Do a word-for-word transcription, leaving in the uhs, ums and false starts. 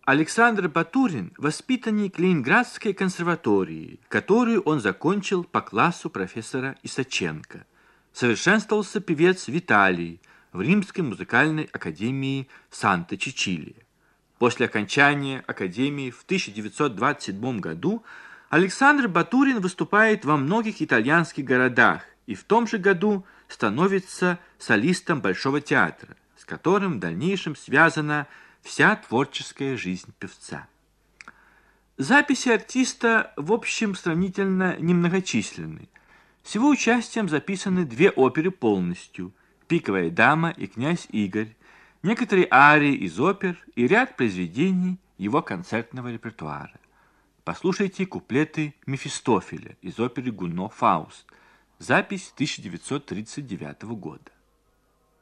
Александр Батурин – воспитанник Ленинградской консерватории, которую он закончил по классу профессора Исаченко. Совершенствовался певец Виталий в Римской музыкальной академии Санта-Чичилия. После окончания академии в тысяча девятьсот двадцать седьмом году Александр Батурин выступает во многих итальянских городах и в том же году становится солистом Большого театра, с которым в дальнейшем связана вся творческая жизнь певца. Записи артиста, в общем, сравнительно немногочисленны. С его участием записаны две оперы полностью «Пиковая дама» и «Князь Игорь», некоторые арии из опер и ряд произведений его концертного репертуара. Послушайте куплеты Мефистофеля из оперы Гуно «Фауст», запись тысяча девятьсот тридцать девятого года.